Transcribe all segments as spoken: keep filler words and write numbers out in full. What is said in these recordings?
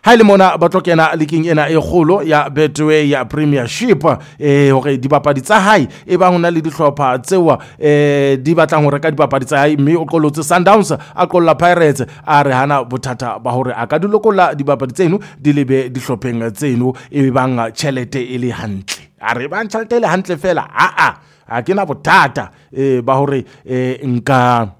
ha ile mona ba tlo kena leaking ena e kgolo ya Betway ya Premiership eh hore dibapadi tsa hae e bang hona le dihlopha tsewa eh di batlang ho reka dibapadi tsa hae mme o qolotse Sundowns a qolla Pirates a re hana bothata ba hore a ka di lokolla dibapadi tseno di lebe dihlopheng tseno e bang tjhelete e le hantle a re bang tjhelete e le hantle fela a a a ke na bothata eh ba hore eh nka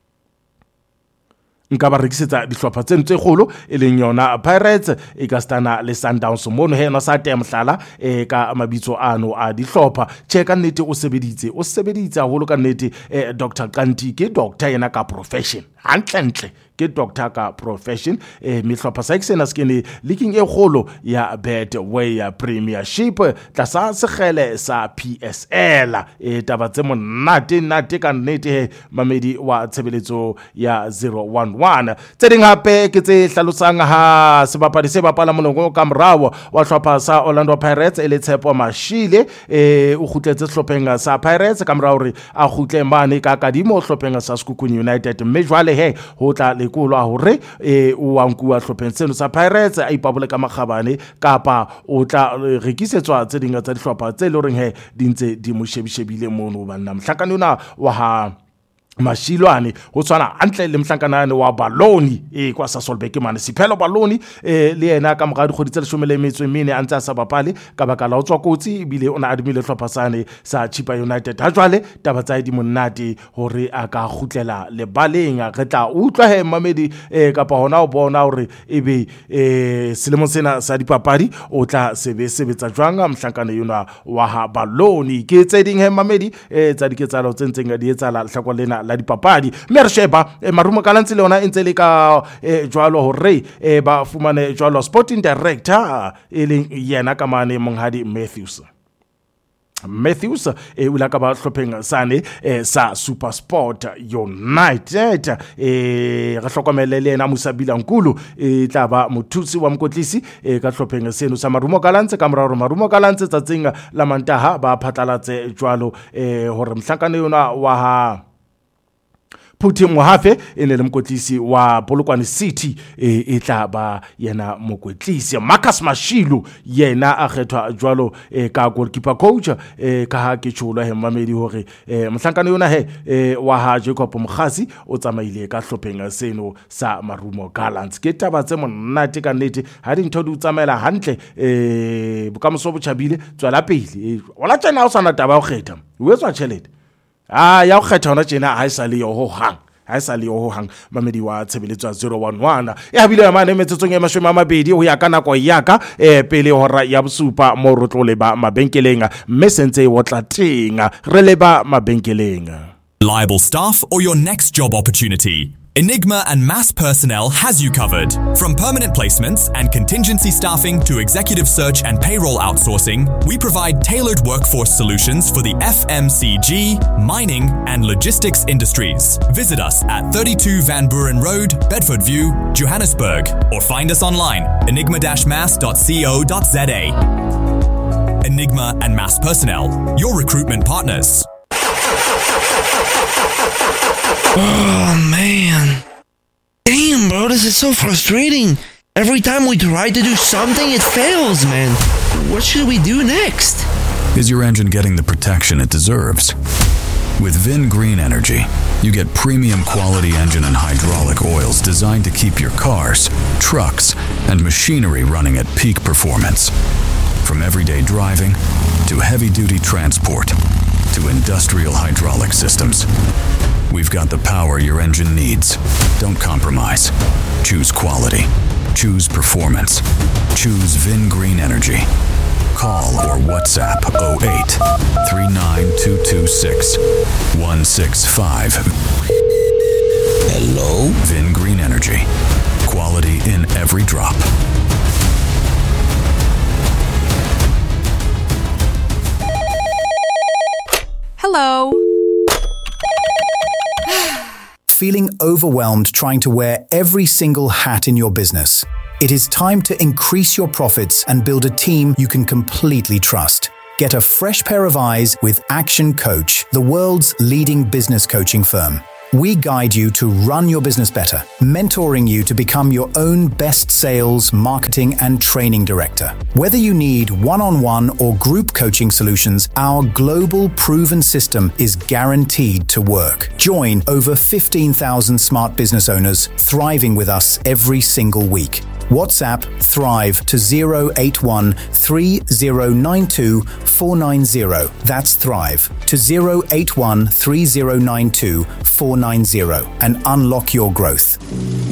nka ba rekisetsa dihlopha tseno tse kgolo e leng yona Pirates e ka stana le Sundowns mono he na sa te mohlala e ka mabitso ano a dihlopha che ka nnete o sebeditse o sebeditse haholo ka nnete Doctor Kanti ke doctor yena ka profession hantle ke doctor ka profession eh mihlopha sa eksena skene leaking e kgolo ya Betway ya Premiership tla sa segele sa P S L e taba tse monate nate ka nnete mamedi wa tshebeletso ya zero one one tse ding hape ke tse hlalosang ha sebapadi se bapala monongo ka morao wa hlopha sa Orlando Pirates e le Tshepo Mashile e o khutletse hlopheng sa Pirates ka morao re a khutle mane ka kadimo hlopheng sa Sekhukhune United mme jwale he ho tla lekolo a hore e o wankua hlopheng tseno sa Pirates a ipabole ka makgabane kapa o tla rekisetswa tse ding tsa dihlopha tse loreng he dintse di mo shebishebile mono banna mhlakane ona wa ha Mashilwane ho tswana antle le mhlankanane wa Baloni e kwa sa Solbek mane Siphelo Baloni e le yena ka mogadi kgoditse leshome le metso mene a ntse a sa bapale ka baka la o tswa kotsi bile o na adimile hlopha sa Chipa United ha jwale taba tsa di monate hore a ka khutlela le baleng re tla utlwa he mamedi e kapa hona o bona hore ebe e selemo sena sa dipapadi o tla sebe sebetsa jwanga mhlankane yona wa ha Baloni ke tse ding he mamedi e tsa diketsalo tsentseng di etsala hlakwa lena la dipapadi mme re sheba eh, Marumo Gallants le ona entse le ka eh, jwalo hore eh, ba fumane jwalo sporting director e leng yena ka mane monghadi Matthews Matthews e eh, ula ka ba hlopheng sane eh, sa SuperSport United e re hlokomele le ena Musabila Nkulu e tla ba mothusi wa mokotlisi e ka hlopheng seno sa Marumo Gallants ka moraro Marumo Gallants tsa tsenga la mantaha ba phatlalatse jwalo eh, hore mhlankane yona wa ha Phuthi Mohafe ene le mokotlisi wa Polokwane City e, e tla ba yena mokotlisi Marcus Mashilu yena a kgethwa jwalo e, ka goalkeeper coach e, ka ha ke tsholo he mamedi hore e, mhlankane yona he e, wa ha Jacob Mkhasi o tsamaile ka hlopheng seno sa Marumo Gallants ke taba tse monate ka nnete ha di ntho di tsamaela hantle e bokamoso bo tjhabile tswela pele wala tsena o sana taba o kgetha o etswa tšhelete ah ya o kgetha ona tjena ha isa le yo ho hang ha isa le yo ho hang mamedi wa tshebeletso zero one one e habile ya mane metsetsong ya mashome a mabedi ho ya ka nako ya ka e pele hora ya bosupa mo re tlo leba mabenkeleng mme sentse o tla tenga re leba mabenkeleng. Liable staff or your next job opportunity, Enigma and Mass Personnel has you covered. From permanent placements and contingency staffing to executive search and payroll outsourcing, we provide tailored workforce solutions for the F M C G, mining and logistics industries. Visit us at thirty-two Van Buren Road, Bedford View, Johannesburg, or find us online, enigma dash mass dot co dot za. Enigma and Mass Personnel, your recruitment partners. Oh, man. Damn, bro, this is so frustrating. Every time we try to do something, it fails, man. What should we do next? Is your engine getting the protection it deserves? With Vin Green Energy, you get premium quality engine and hydraulic oils designed to keep your cars, trucks, and machinery running at peak performance. From everyday driving to heavy-duty transport to industrial hydraulic systems, we've got the power your engine needs. Don't compromise. Choose quality. Choose performance. Choose Vin Green Energy. Call or WhatsApp oh eight, three nine two two six, one six five. Hello? Vin Green Energy. Quality in every drop. Hello. Feeling overwhelmed trying to wear every single hat in your business? It is time to increase your profits and build a team you can completely trust. Get a fresh pair of eyes with Action Coach, the world's leading business coaching firm. We guide you to run your business better, mentoring you to become your own best sales, marketing, and training director. Whether you need one-on-one or group coaching solutions, our global proven system is guaranteed to work. Join over fifteen thousand smart business owners thriving with us every single week. WhatsApp Thrive to zero eight one three zero nine two four nine zero. That's Thrive to zero eight one three zero nine two four nine zero and unlock your growth.